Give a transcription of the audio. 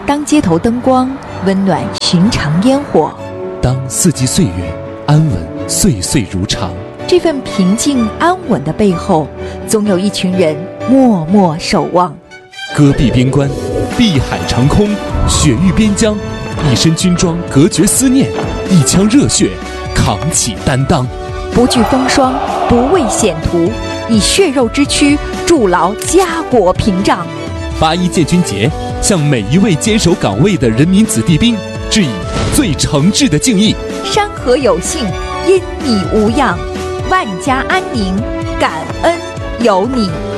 当街头灯光温暖寻常烟火， 当四季岁月安稳岁岁如常， 这份平静安稳的背后，总有一群人默默守望。 戈壁边关，碧海长空，雪域边疆，一身军装隔绝思念，一腔热血扛起担当， 不惧风霜，不畏险途，以血肉之躯筑牢家国屏障。 8·1建军节，向每一位坚守岗位的人民子弟兵致以最诚挚的敬意。 山河有幸，因你无恙，万家安宁，感恩有你。